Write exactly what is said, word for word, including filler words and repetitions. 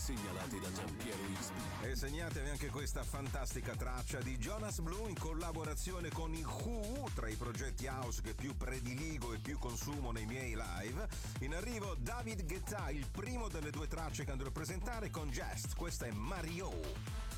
segnalati da Giampiero Ispi. E segnatevi anche questa fantastica traccia di Jonas Blue in collaborazione con i Who, tra i progetti house che più prediligo e più consumo nei miei live. In arrivo David Guetta, il primo delle due tracce che andrò a presentare con Jest. Questa è Mario.